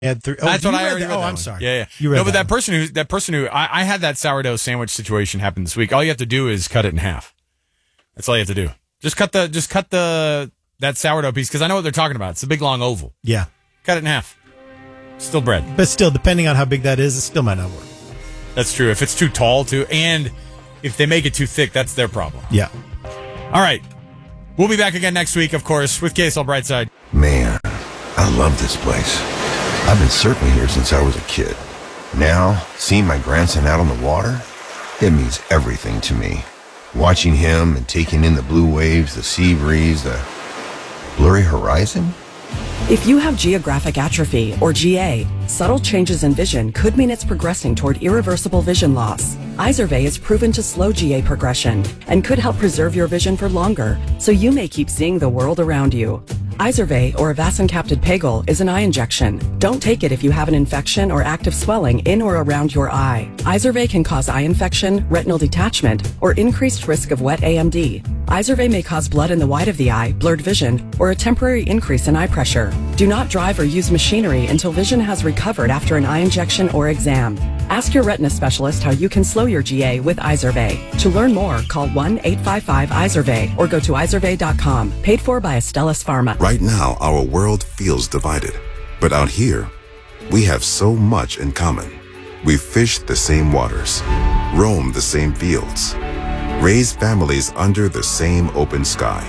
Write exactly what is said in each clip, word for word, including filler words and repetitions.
Had three, oh, That's what I read already that? read. Oh, that I'm one. sorry. Yeah, yeah. You read no, but that that person who that person who I, I had that sourdough sandwich situation happen this week. All you have to do is cut it in half. That's all you have to do. Just cut the just cut the that sourdough piece because I know what they're talking about. It's a big long oval. Yeah. Cut it in half. Still bread. But still, depending on how big that is, it still might not work. That's true. If it's too tall, too, and if they make it too thick, that's their problem. Yeah. All right. We'll be back again next week, of course, with K S L Brightside. Man, I love this place. I've been surfing here since I was a kid. Now, seeing my grandson out on the water, it means everything to me. Watching him and taking in the blue waves, the sea breeze, the blurry horizon. If you have geographic atrophy, or G A, subtle changes in vision could mean it's progressing toward irreversible vision loss. Izervay is proven to slow G A progression and could help preserve your vision for longer, so you may keep seeing the world around you. Izervay, or avacincaptad pegol, is an eye injection. Don't take it if you have an infection or active swelling in or around your eye. Izervay can cause eye infection, retinal detachment, or increased risk of wet A M D. Izervay may cause blood in the white of the eye, blurred vision, or a temporary increase in eye pressure. Do not drive or use machinery until vision has recovered after an eye injection or exam. Ask your retina specialist how you can slow your G A with Izervay. To learn more, call one eight five five Izervay or go to izervay dot com. Paid for by Astellas Pharma. Right now, our world feels divided. But out here, we have so much in common. We fish the same waters, roam the same fields, raise families under the same open sky.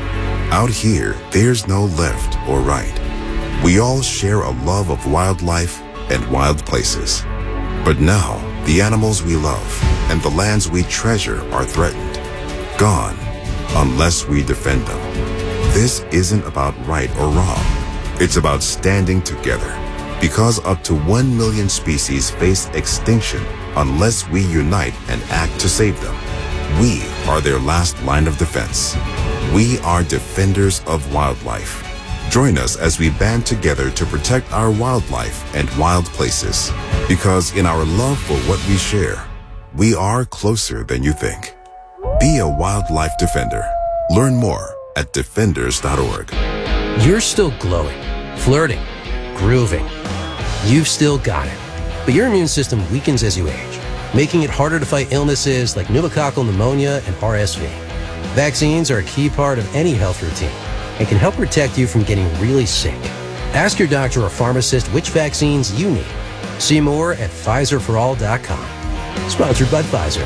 Out here, there's no left or right. We all share a love of wildlife and wild places. But now, the animals we love and the lands we treasure are threatened, gone, unless we defend them. This isn't about right or wrong. It's about standing together, because up to one million species face extinction unless we unite and act to save them. We are their last line of defense. We are defenders of wildlife. Join us as we band together to protect our wildlife and wild places. Because in our love for what we share, we are closer than you think. Be a wildlife defender. Learn more at defenders dot org. You're still glowing, flirting, grooving. You've still got it. But your immune system weakens as you age, making it harder to fight illnesses like pneumococcal pneumonia and R S V. Vaccines are a key part of any health routine and can help protect you from getting really sick. Ask your doctor or pharmacist which vaccines you need. See more at Pfizer for all dot com. Sponsored by Pfizer.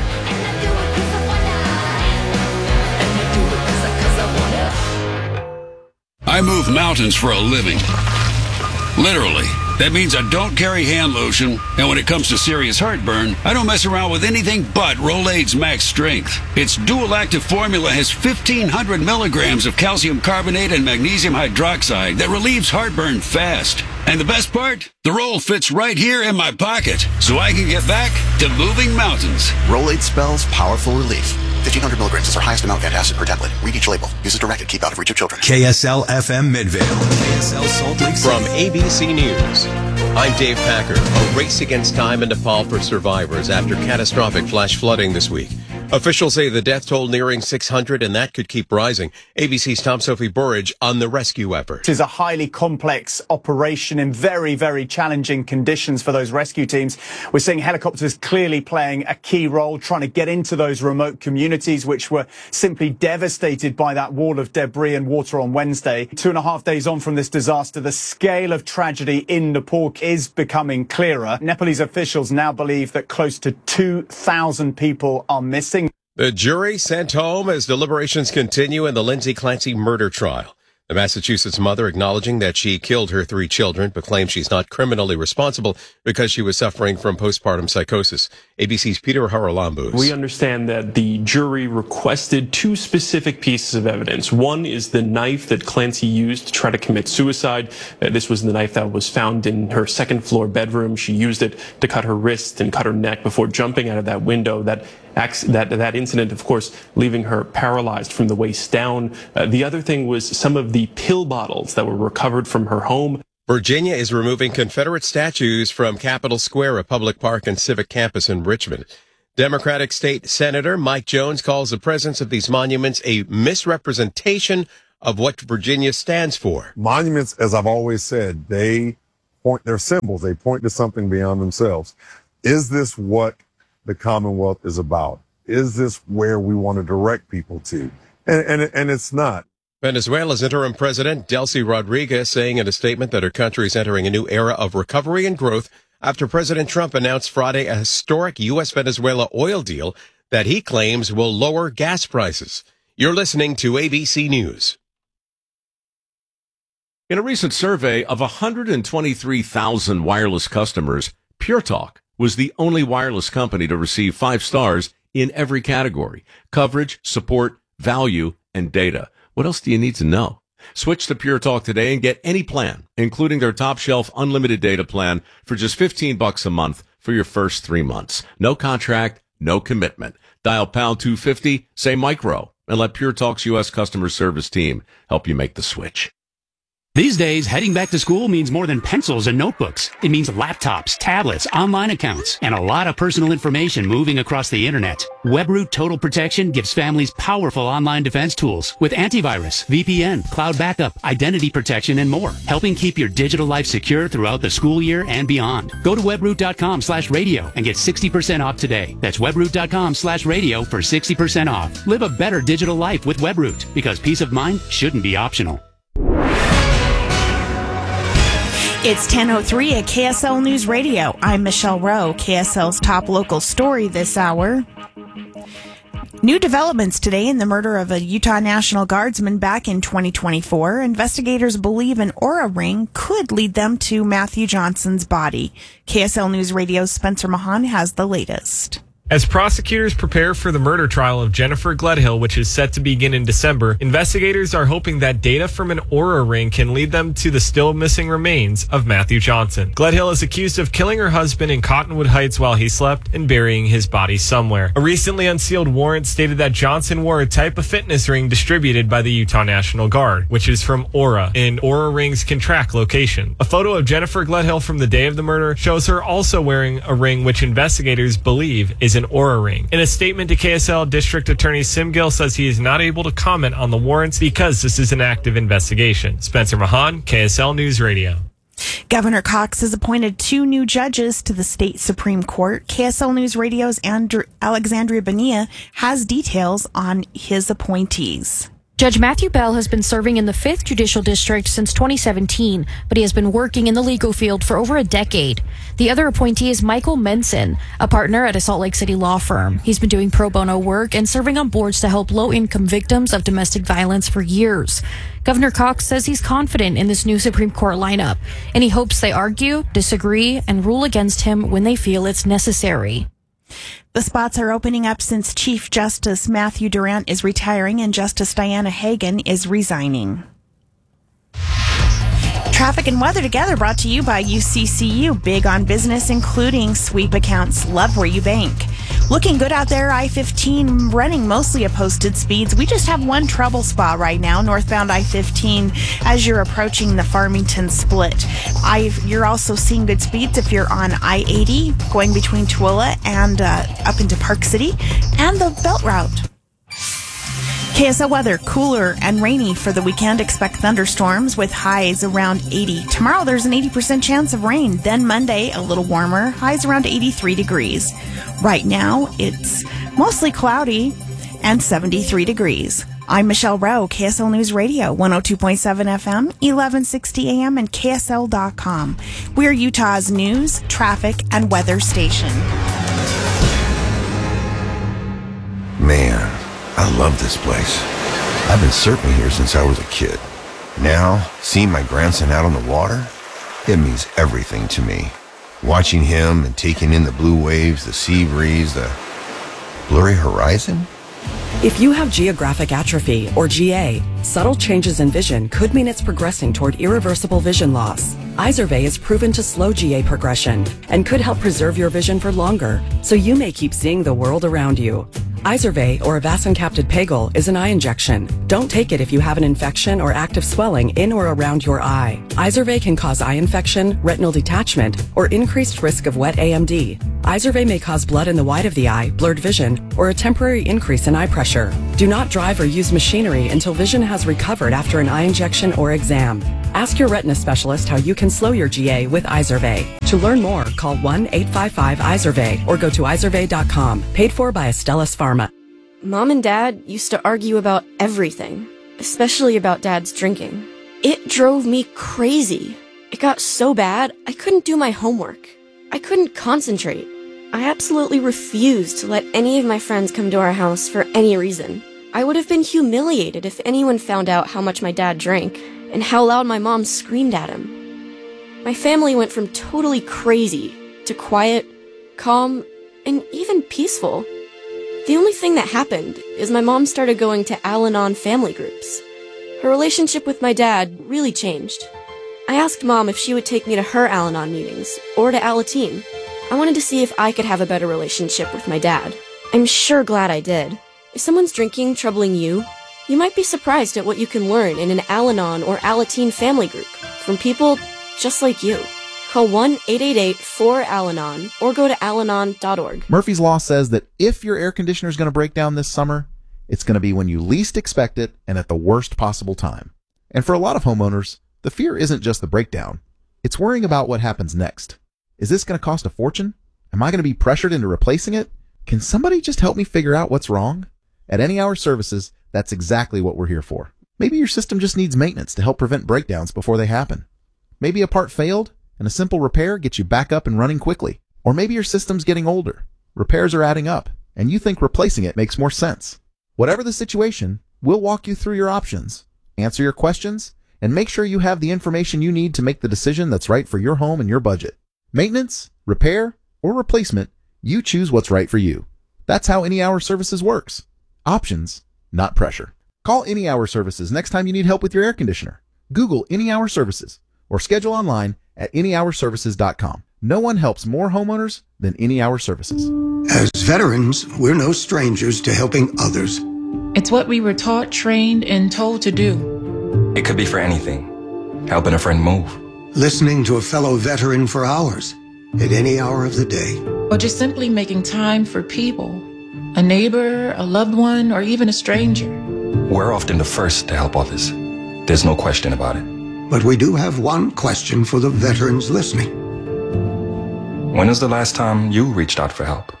I move mountains for a living. Literally. That means I don't carry hand lotion, and when it comes to serious heartburn, I don't mess around with anything but Rolaids Max Strength. Its dual-active formula has fifteen hundred milligrams of calcium carbonate and magnesium hydroxide that relieves heartburn fast. And the best part? The roll fits right here in my pocket, so I can get back to moving mountains. Rolaids spells powerful relief. fifteen hundred milligrams is our highest amount of antacid per tablet. Read each label. Use as directed. Keep out of reach of children. K S L F M Midvale. K S L Salt Lake City. From A B C News, I'm Dave Packer. A race against time in Nepal for survivors after catastrophic flash flooding this week. Officials say the death toll nearing six hundred, and that could keep rising. A B C's Tom Sophie Burridge on the rescue effort. It is a highly complex operation in very, very challenging conditions for those rescue teams. We're seeing helicopters clearly playing a key role, trying to get into those remote communities which were simply devastated by that wall of debris and water on Wednesday. Two and a half days on from this disaster, the scale of tragedy in Nepal is becoming clearer. Nepalese officials now believe that close to two thousand people are missing. The jury sent home as deliberations continue in the Lindsay Clancy murder trial. The Massachusetts mother acknowledging that she killed her three children, but claims she's not criminally responsible because she was suffering from postpartum psychosis. A B C's Peter Haralambous. We understand that the jury requested two specific pieces of evidence. One is the knife that Clancy used to try to commit suicide. Uh, this was the knife that was found in her second floor bedroom. She used it to cut her wrist and cut her neck before jumping out of that window. That That, that incident, of course, leaving her paralyzed from the waist down. Uh, the other thing was some of the pill bottles that were recovered from her home. Virginia is removing Confederate statues from Capitol Square, a public park and civic campus in Richmond. Democratic State Senator Mike Jones calls the presence of these monuments a misrepresentation of what Virginia stands for. Monuments, as I've always said, they point, they're symbols. They point to something beyond themselves. Is this what the Commonwealth is about? Is this where we want to direct people to? And, and, and it's not. Venezuela's interim president, Delcy Rodriguez, saying in a statement that her country is entering a new era of recovery and growth after President Trump announced Friday a historic U S Venezuela oil deal that he claims will lower gas prices. You're listening to A B C News. In a recent survey of one hundred twenty-three thousand wireless customers, Pure Talk was the only wireless company to receive five stars in every category: coverage, support, value, and data. What else do you need to know? Switch to Pure Talk today and get any plan, including their top shelf unlimited data plan for just fifteen bucks a month for your first three months. No contract, no commitment. Dial pound two fifty, say micro, and let Pure Talk's U S customer service team help you make the switch. These days, heading back to school means more than pencils and notebooks. It means laptops, tablets, online accounts, and a lot of personal information moving across the internet. WebRoot Total Protection gives families powerful online defense tools with antivirus, V P N, cloud backup, identity protection, and more, helping keep your digital life secure throughout the school year and beyond. Go to webroot.com slash radio and get sixty percent off today. That's webroot.com slash radio for sixty percent off. Live a better digital life with WebRoot, because peace of mind shouldn't be optional. It's ten oh three at K S L News Radio. I'm Michelle Rowe. K S L's top local story this hour. New developments today in the murder of a Utah National Guardsman back in twenty twenty-four. Investigators believe an aura ring could lead them to Matthew Johnson's body. K S L News Radio's Spencer Mahan has the latest. As prosecutors prepare for the murder trial of Jennifer Gledhill, which is set to begin in December, investigators are hoping that data from an aura ring can lead them to the still missing remains of Matthew Johnson. Gledhill is accused of killing her husband in Cottonwood Heights while he slept and burying his body somewhere. A recently unsealed warrant stated that Johnson wore a type of fitness ring distributed by the Utah National Guard, which is from Aura, and Aura rings can track location. A photo of Jennifer Gledhill from the day of the murder shows her also wearing a ring which investigators believe is an Aura ring. In a statement to K S L, District Attorney Sim Gill says he is not able to comment on the warrants because this is an active investigation. Spencer Mahan, K S L News Radio. Governor Cox has appointed two new judges to the state Supreme Court. K S L News Radio's Andrew, Alexandria Bonilla has details on his appointees. Judge Matthew Bell has been serving in the fifth Judicial District since twenty seventeen, but he has been working in the legal field for over a decade. The other appointee is Michael Menson, a partner at a Salt Lake City law firm. He's been doing pro bono work and serving on boards to help low-income victims of domestic violence for years. Governor Cox says he's confident in this new Supreme Court lineup, and he hopes they argue, disagree, and rule against him when they feel it's necessary. The spots are opening up since Chief Justice Matthew Durant is retiring and Justice Diana Hagan is resigning. Traffic and weather together brought to you by U C C U. Big on business, including sweep accounts. Love where you bank. Looking good out there, I fifteen running mostly at posted speeds. We just have one trouble spot right now, northbound I fifteen, as you're approaching the Farmington split. I, you're also seeing good speeds if you're on I eighty, going between Tooele and uh, up into Park City, and the Belt Route. K S L weather, cooler and rainy for the weekend. Expect thunderstorms with highs around eighty. Tomorrow there's an eighty percent chance of rain. Then Monday, a little warmer, highs around eighty-three degrees. Right now, it's mostly cloudy and seventy-three degrees. I'm Michelle Rowe, K S L News Radio, one oh two point seven F M, eleven sixty A M, and K S L dot com. We're Utah's news, traffic, and weather station. Man, I love this place. I've been surfing here since I was a kid. Now, seeing my grandson out on the water, it means everything to me. Watching him and taking in the blue waves, the sea breeze, the blurry horizon. If you have geographic atrophy, or G A, subtle changes in vision could mean it's progressing toward irreversible vision loss. Izervay is proven to slow G A progression and could help preserve your vision for longer, so you may keep seeing the world around you. Izervay, or avacincaptad pegol, is an eye injection. Don't take it if you have an infection or active swelling in or around your eye. Izervay can cause eye infection, retinal detachment, or increased risk of wet A M D. Izervay may cause blood in the white of the eye, blurred vision, or a temporary increase in eye pressure. Do not drive or use machinery until vision has recovered after an eye injection or exam. Ask your retina specialist how you can slow your G A with Izervay. To learn more, call one eight five five Izervay or go to izervay dot com. Paid for by Astellas Pharma. Mom and Dad used to argue about everything, especially about Dad's drinking. It drove me crazy. It got so bad, I couldn't do my homework. I couldn't concentrate. I absolutely refused to let any of my friends come to our house for any reason. I would have been humiliated if anyone found out how much my dad drank and how loud my mom screamed at him. My family went from totally crazy to quiet, calm, and even peaceful. The only thing that happened is my mom started going to Al-Anon family groups. Her relationship with my dad really changed. I asked Mom if she would take me to her Al-Anon meetings or to Alateen. I wanted to see if I could have a better relationship with my dad. I'm sure glad I did. If someone's drinking troubling you, you might be surprised at what you can learn in an Al-Anon or Alateen family group from people just like you. Call one eight eight eight four Al-Anon or go to al anon dot org. Murphy's Law says that if your air conditioner is going to break down this summer, it's going to be when you least expect it and at the worst possible time. And for a lot of homeowners, the fear isn't just the breakdown. It's worrying about what happens next. Is this going to cost a fortune? Am I going to be pressured into replacing it? Can somebody just help me figure out what's wrong? At Any Hour Services, that's exactly what we're here for. Maybe your system just needs maintenance to help prevent breakdowns before they happen. Maybe a part failed, and a simple repair gets you back up and running quickly. Or maybe your system's getting older, repairs are adding up, and you think replacing it makes more sense. Whatever the situation, we'll walk you through your options, answer your questions, and make sure you have the information you need to make the decision that's right for your home and your budget. Maintenance, repair, or replacement, you choose what's right for you. That's how Any Hour Services works. Options, not pressure. Call Any Hour Services next time you need help with your air conditioner. Google Any Hour Services or schedule online at any hour services dot com. No one helps more homeowners than Any Hour Services. As veterans, we're no strangers to helping others. It's what we were taught, trained, and told to do. It could be for anything. Helping a friend move. Listening to a fellow veteran for hours at any hour of the day. Or just simply making time for people. A neighbor, a loved one, or even a stranger. We're often the first to help others. There's no question about it. But we do have one question for the veterans listening. When was the last time you reached out for help?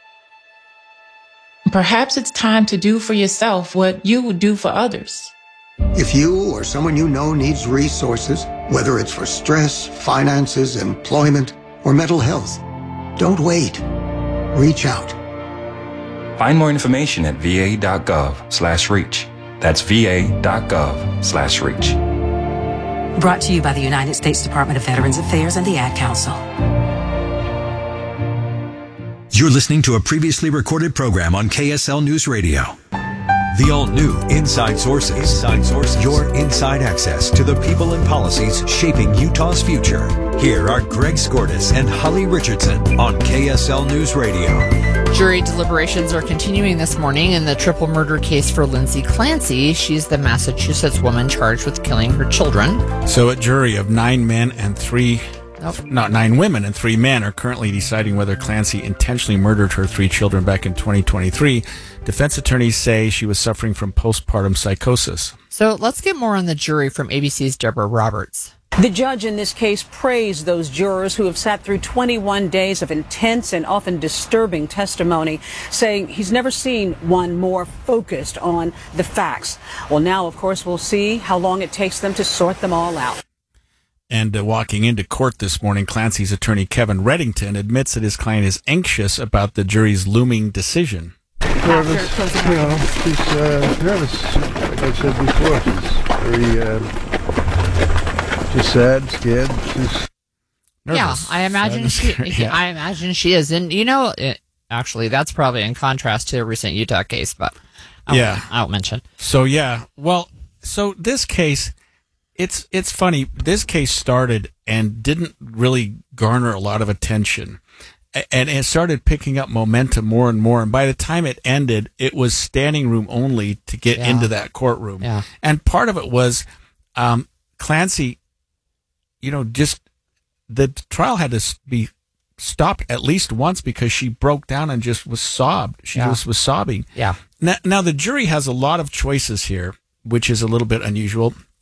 Perhaps it's time to do for yourself what you would do for others. If you or someone you know needs resources, whether it's for stress, finances, employment, or mental health, don't wait. Reach out. Find more information at va.gov slash reach. That's va.gov slash reach. Brought to you by the United States Department of Veterans Affairs and the Ad Council. You're listening to a previously recorded program on K S L News Radio. The all-new Inside Sources. Inside Sources. Your inside access to the people and policies shaping Utah's future. Here are Greg Skordas and Holly Richardson on K S L News Radio. Jury deliberations are continuing this morning in the triple murder case for Lindsay Clancy. She's the Massachusetts woman charged with killing her children. So a jury of nine men and three... Nope. Not nine women and three men are currently deciding whether Clancy intentionally murdered her three children back in twenty twenty-three. Defense attorneys say she was suffering from postpartum psychosis. So let's get more on the jury from A B C's Deborah Roberts. The judge in this case praised those jurors who have sat through twenty-one days of intense and often disturbing testimony, saying he's never seen one more focused on the facts. Well, now, of course, we'll see how long it takes them to sort them all out. And uh, walking into court this morning, Clancy's attorney Kevin Reddington admits that his client is anxious about the jury's looming decision. Nervous, you know, she's uh, nervous, like I said before. She's very, uh, she's sad, scared. She's nervous. Yeah, I imagine she. yeah. I imagine she is, and you know, it, actually, that's probably in contrast to a recent Utah case, but I yeah, won't, I won't mention. So yeah, well, so this case. It's it's funny. This case started and didn't really garner a lot of attention, and it started picking up momentum more and more. And by the time it ended, it was standing room only to get yeah. into that courtroom. Yeah. And part of it was um, Clancy. You know, just the trial had to be stopped at least once because she broke down and just was sobbed. She yeah. just was sobbing. Yeah. Now, now the jury has a lot of choices here, which is a little bit unusual.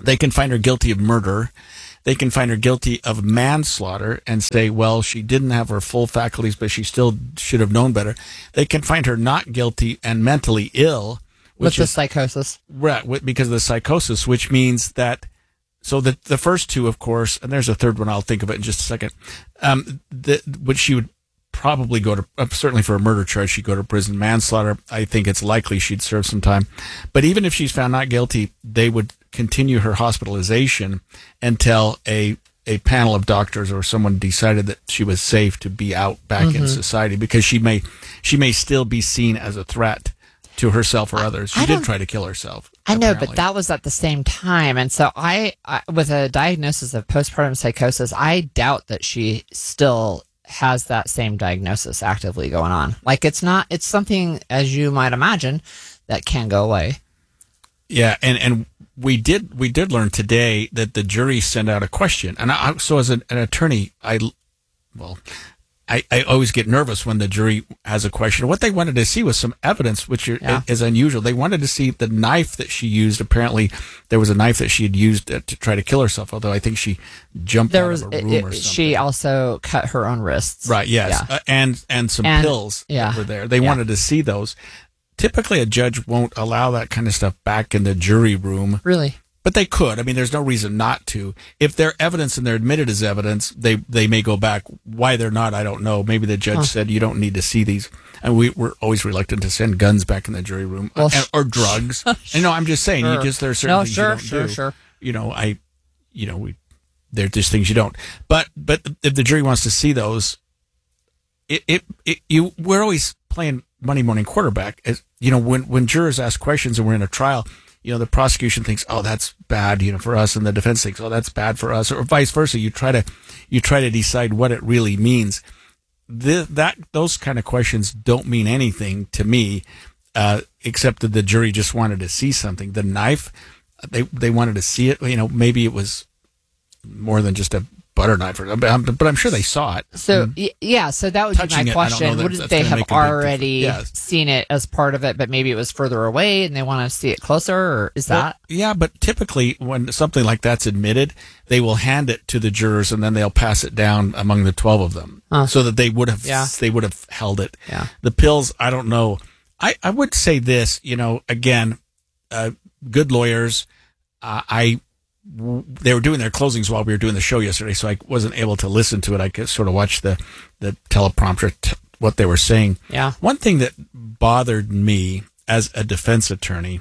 They can find her guilty of murder. They can find her guilty of manslaughter and say, well, she didn't have her full faculties, but she still should have known better. They can find her not guilty and mentally ill. With the is, psychosis. Right, because of the psychosis, which means that, so the, the first two, of course, and there's a third one, I'll think of it in just a second, um, the, which she would probably go to, uh, certainly for a murder charge, she'd go to prison. Manslaughter, I think it's likely she'd serve some time. But even if she's found not guilty, they would continue her hospitalization until a a panel of doctors or someone decided that she was safe to be out back mm-hmm. in society, because she may she may still be seen as a threat to herself or others. She did try to kill herself. I know, apparently. but that was at the same time. And so I, I, with a diagnosis of postpartum psychosis, I doubt that she still has that same diagnosis actively going on. Like, it's not, it's something, as you might imagine, that can go away. Yeah, and, and we did we did learn today that the jury sent out a question. And I, so as an, an attorney, I, well, I, I always get nervous when the jury has a question. What they wanted to see was some evidence, which yeah. is unusual. They wanted to see the knife that she used. Apparently, there was a knife that she had used to, to try to kill herself, although I think she jumped there out was, of a room it, or something. She also cut her own wrists. Right, yes. Yeah. Uh, and, and some and, pills yeah. that were there. They yeah. wanted to see those. Typically, a judge won't allow that kind of stuff back in the jury room. Really? But they could. I mean, there's no reason not to. If they're evidence and they're admitted as evidence, they, they may go back. Why they're not, I don't know. Maybe the judge huh. said, you don't need to see these. And we, we're always reluctant to send guns back in the jury room. Well, and, or drugs. And no, I'm just saying, sure. you just, there are certain no, things sure, you don't sure, do. Sure. You know, I, you know, we, they're just things you don't. But, but if the jury wants to see those, it, it, it you, we're always playing Monday morning quarterback. As, you know, when, when jurors ask questions and we're in a trial, you know, the prosecution thinks, oh, that's bad, you know, for us, and the defense thinks, oh, that's bad for us, or vice versa. You try to, you try to decide what it really means. The, that, those kind of questions don't mean anything to me, uh, except that the jury just wanted to see something. The knife, they, they wanted to see it. You know, maybe it was more than just a butter knife, or, but, but I'm sure they saw it. So, mm. yeah, so that would Touching be my it, question. That, Wouldn't they have already yes. seen it as part of it, but maybe it was further away and they want to see it closer, or is well, that? Yeah, but typically when something like that's admitted, they will hand it to the jurors and then they'll pass it down among the twelve of them huh. so that they would have, yeah. they would have held it. Yeah. The pills, I don't know. I, I would say this, you know, again, uh, good lawyers, uh, I, they were doing their closings while we were doing the show yesterday, so I wasn't able to listen to it. I could sort of watch the, the teleprompter, t- what they were saying. Yeah. One thing that bothered me as a defense attorney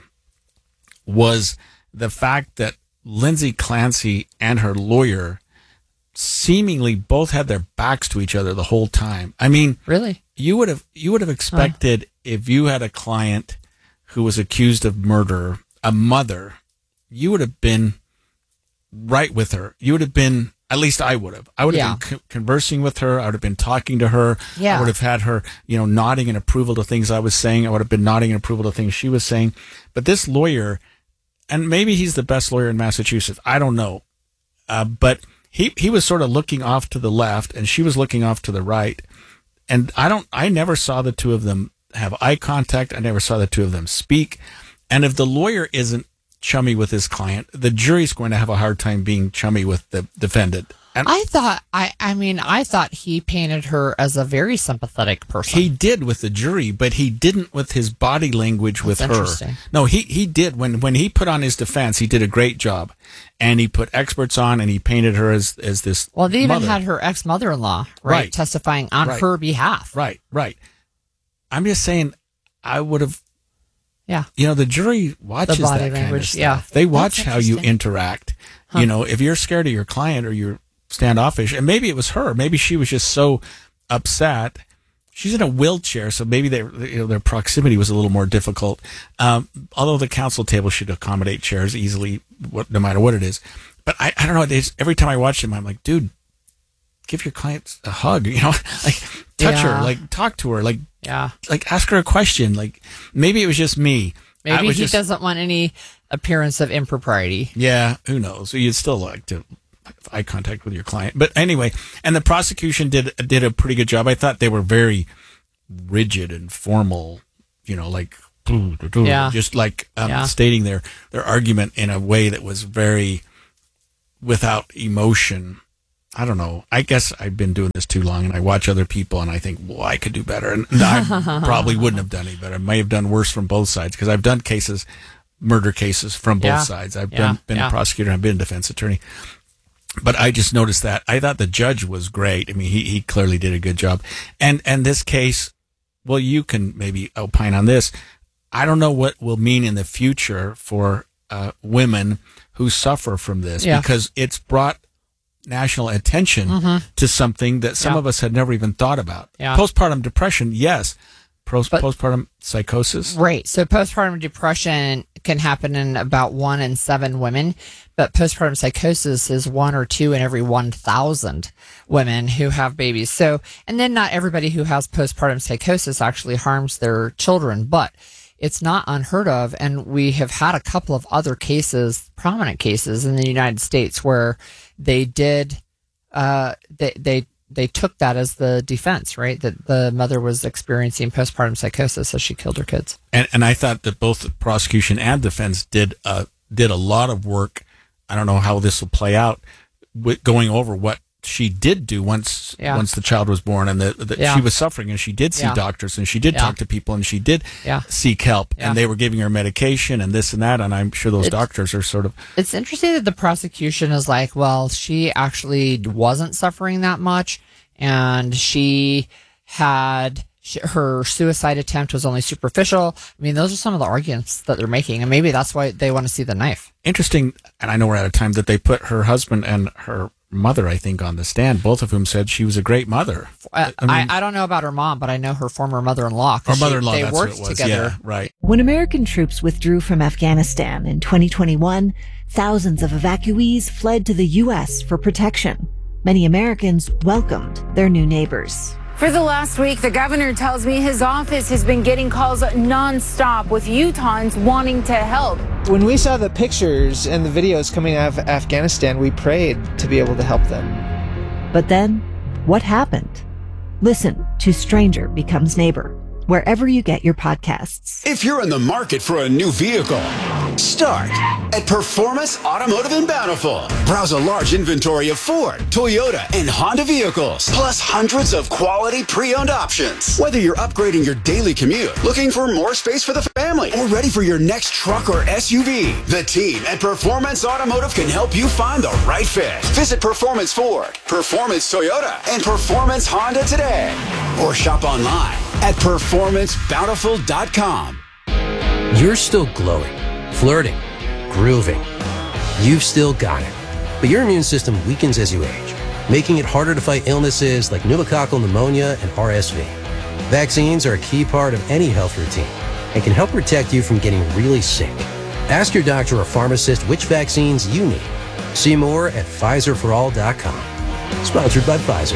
was the fact that Lindsay Clancy and her lawyer seemingly both had their backs to each other the whole time. I mean, really, you would have you would have expected huh. if you had a client who was accused of murder, a mother, you would have been right with her. You would have been, at least I would have. I would have yeah. been co- conversing with her. I would have been talking to her. Yeah. I would have had her, you know, nodding in approval to things I was saying. I would have been nodding in approval to things she was saying. But this lawyer, and maybe he's the best lawyer in Massachusetts, I don't know. Uh, but he, he was sort of looking off to the left and she was looking off to the right. And I don't, I never saw the two of them have eye contact. I never saw the two of them speak. And if the lawyer isn't chummy with his client, the jury's going to have a hard time being chummy with the defendant. And I thought, I, I mean, I thought he painted her as a very sympathetic person. He did with the jury, but he didn't with his body language with That's her. interesting. No, he, he did. When, when he put on his defense, he did a great job. And he put experts on and he painted her as, as this Well, they even mother. had her ex-mother-in-law, right, Right. testifying on Right. her behalf. Right, right. I'm just saying, I would have, Yeah. you know, the jury watches The body that kind of language, stuff. yeah. They watch That's how you interesting. interact. Huh. You know, if you're scared of your client or you're standoffish, and maybe it was her, maybe she was just so upset. She's in a wheelchair, so maybe they, you know, their proximity was a little more difficult. Um, although the counsel table should accommodate chairs easily, what, no matter what it is. But I, I don't know. It's, every time I watch him, I'm like, dude, give your client a hug. You know, like touch Yeah. her, like talk to her, like Yeah. like ask her a question. Like maybe it was just me. I Maybe was he just- doesn't want any appearance of impropriety. Yeah, who knows? So you'd still like to have eye contact with your client. But anyway, and the prosecution did did a pretty good job. I thought they were very rigid and formal, you know, like yeah. just like um, Yeah. stating their, their argument in a way that was very without emotion. I don't know. I guess I've been doing this too long, and I watch other people, and I think, well, I could do better. And I probably wouldn't have done any better. I may have done worse from both sides, because I've done cases, murder cases from both Yeah. sides. I've Yeah. done, been Yeah. a prosecutor, and I've been a defense attorney. But I just noticed that. I thought the judge was great. I mean, he, he clearly did a good job. And, and this case, well, you can maybe opine on this. I don't know what will mean in the future for uh, women who suffer from this, Yeah. because it's brought national attention Mhm. to something that some Yeah. of us had never even thought about. Yeah. Postpartum depression, yes. Post, But- postpartum psychosis. Right. So postpartum depression can happen in about one in seven women, but postpartum psychosis is one or two in every one thousand women who have babies. So, and then not everybody who has postpartum psychosis actually harms their children, but it's not unheard of. And we have had a couple of other cases, prominent cases in the United States, where they did, uh, they, they, they took that as the defense, right? That the mother was experiencing postpartum psychosis, so she killed her kids. And and I thought that both the prosecution and defense did uh did a lot of work. I don't know how this will play out, with going over what she did do once Yeah. once the child was born, and that that Yeah. she was suffering, and she did see Yeah. doctors, and she did Yeah. talk to people, and she did Yeah. seek help, Yeah. and they were giving her medication and this and that, and I'm sure those It's- doctors are sort of It's interesting that the prosecution is like, well, she actually wasn't suffering that much, and she had she, her suicide attempt was only superficial. I mean, those are some of the arguments that they're making, and maybe that's why they want to see the knife. interesting. And I know we're out of time, that they put her husband and her mother, I think, on the stand, both of whom said she was a great mother. I, I mean- I, I don't know about her mom, but I know her former mother-in-law. 'cause Or she- mother-in-law, they that's what worked it was. together. Yeah, right. When American troops withdrew from Afghanistan in twenty twenty-one, thousands of evacuees fled to the U S for protection. Many Americans welcomed their new neighbors. For the last week, the governor tells me his office has been getting calls nonstop with Utahns wanting to help. When we saw the pictures and the videos coming out of Afghanistan, we prayed to be able to help them. But then, what happened? Listen to Stranger Becomes Neighbor, wherever you get your podcasts. If you're in the market for a new vehicle, start at Performance Automotive in Bountiful. Browse a large inventory of Ford, Toyota, and Honda vehicles, plus hundreds of quality pre-owned options. Whether you're upgrading your daily commute, looking for more space for the family, or ready for your next truck or S U V, the team at Performance Automotive can help you find the right fit. Visit Performance Ford, Performance Toyota, and Performance Honda today. Or shop online at performance bountiful dot com. You're still glowing, flirting, grooving. You've still got it. But your immune system weakens as you age, making it harder to fight illnesses like pneumococcal pneumonia and R S V. Vaccines are a key part of any health routine and can help protect you from getting really sick. Ask your doctor or pharmacist which vaccines you need. See more at Pfizer for all dot com. Sponsored by Pfizer.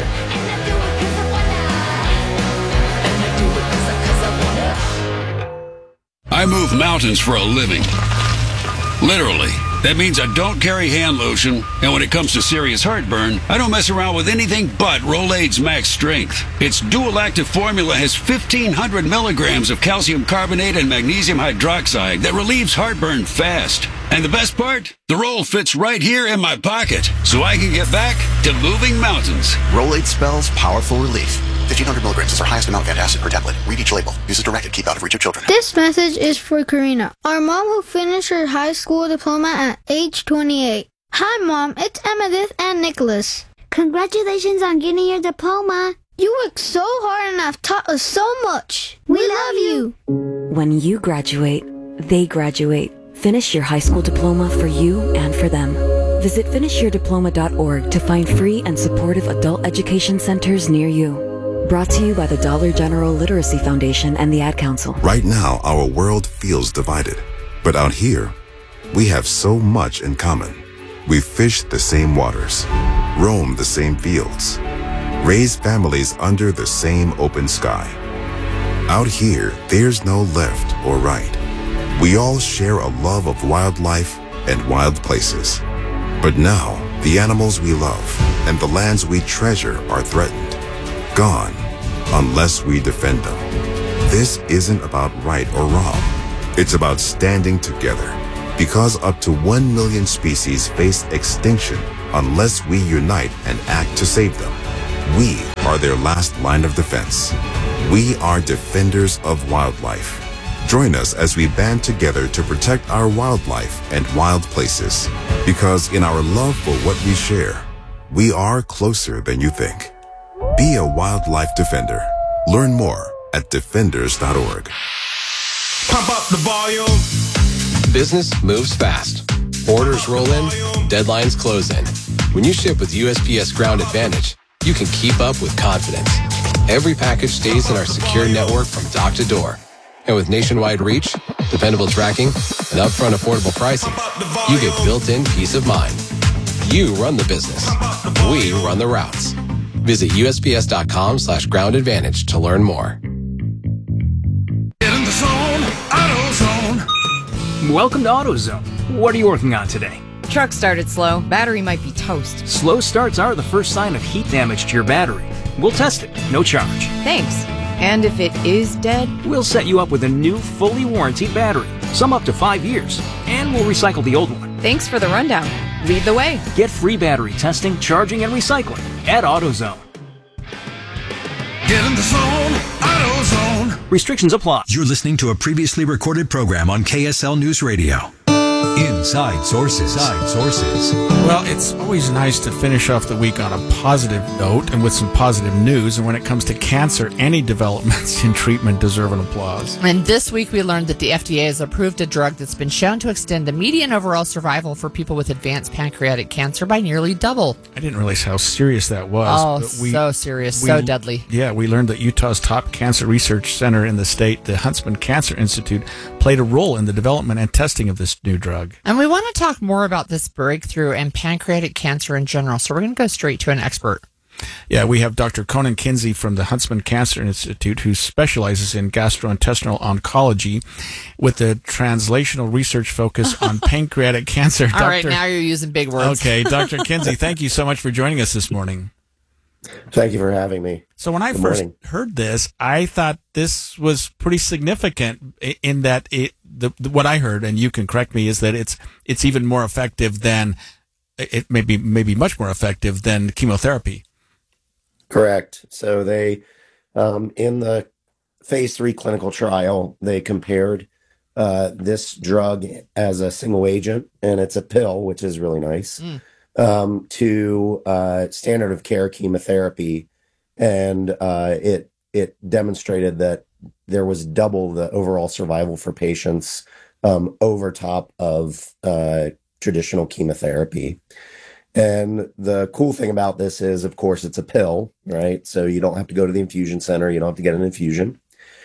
I move mountains for a living. Literally. That means I don't carry hand lotion, and when it comes to serious heartburn, I don't mess around with anything but Rolaids Max Strength. Its dual active formula has fifteen hundred milligrams of calcium carbonate and magnesium hydroxide that relieves heartburn fast. And the best part? The roll fits right here in my pocket, so I can get back to moving mountains. Rolaids spells powerful relief. fifteen hundred milligrams is our highest amount of antacid per tablet. Read each label. Use as directed. Keep out of reach of children. This message is for Karina, our mom who finished her high school diploma at age twenty-eight. Hi, Mom. It's Emmettith and Nicholas. Congratulations on getting your diploma. You worked so hard and have taught us so much. We, we love you. When you graduate, they graduate. Finish your high school diploma for you and for them. Visit finish your diploma dot org to find free and supportive adult education centers near you. Brought to you by the Dollar General Literacy Foundation and the Ad Council. Right now, our world feels divided. But out here, we have so much in common. We fish the same waters, roam the same fields, raise families under the same open sky. Out here, there's no left or right. We all share a love of wildlife and wild places. But now, the animals we love and the lands we treasure are threatened. Gone, unless we defend them. This isn't about right or wrong. It's about standing together, because up to one million species face extinction unless we unite and act to save them. We are their last line of defense. We are defenders of wildlife. Join us as we band together to protect our wildlife and wild places. Because in our love for what we share, we are closer than you think. Be a wildlife defender. Learn more at defenders dot org. Pump up the volume. Business moves fast. Orders roll in, deadlines close in. When you ship with U S P S Ground Advantage, you can keep up with confidence. Every package stays in our secure network from dock to door. And with nationwide reach, dependable tracking, and upfront affordable pricing, you get built-in peace of mind. You run the business. We run the routes. Visit U S P S dot com slash ground advantage to learn more. Get in the zone, AutoZone. Welcome to AutoZone. What are you working on today? Truck started slow. Battery might be toast. Slow starts are the first sign of heat damage to your battery. We'll test it, no charge. Thanks. And if it is dead? We'll set you up with a new, fully warranted battery, some up to five years, and we'll recycle the old one. Thanks for the rundown. Lead the way. Get free battery testing, charging, and recycling at AutoZone. Get in the zone, AutoZone. Restrictions apply. You're listening to a previously recorded program on K S L News Radio. Inside Sources. Inside Sources. Well, it's always nice to finish off the week on a positive note and with some positive news. And when it comes to cancer, any developments in treatment deserve an applause. And this week we learned that the F D A has approved a drug that's been shown to extend the median overall survival for people with advanced pancreatic cancer by nearly double. I didn't realize how serious that was. Oh, but we, so serious, we, so deadly. Yeah, we learned that Utah's top cancer research center in the state, the Huntsman Cancer Institute, played a role in the development and testing of this new drug. And we want to talk more about this breakthrough and pancreatic cancer in general, so we're going to go straight to an expert. Yeah, we have Doctor Conan Kinsey from the Huntsman Cancer Institute, who specializes in gastrointestinal oncology with a translational research focus on pancreatic cancer. All Doctor right, now you're using big words. Okay, Doctor Kinsey, thank you so much for joining us this morning. Thank you for having me. So when I Good first morning. heard this, I thought this was pretty significant in that it, the, the, what I heard, and you can correct me, is that it's it's even more effective than, it may be, maybe much more effective than chemotherapy. Correct. So they, um, in the phase three clinical trial, they compared uh, this drug as a single agent, and it's a pill, which is really nice, mm. um, to uh, standard of care chemotherapy. And uh, it it demonstrated that there was double the overall survival for patients um, over top of uh, traditional chemotherapy. And the cool thing about this is, of course, it's a pill, right? So you don't have to go to the infusion center. You don't have to get an infusion.